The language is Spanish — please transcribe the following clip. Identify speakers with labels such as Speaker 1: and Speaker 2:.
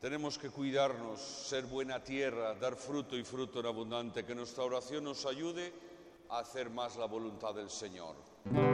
Speaker 1: Tenemos que cuidarnos, ser buena tierra, dar fruto y fruto en abundante, que nuestra oración nos ayude a hacer más la voluntad del Señor.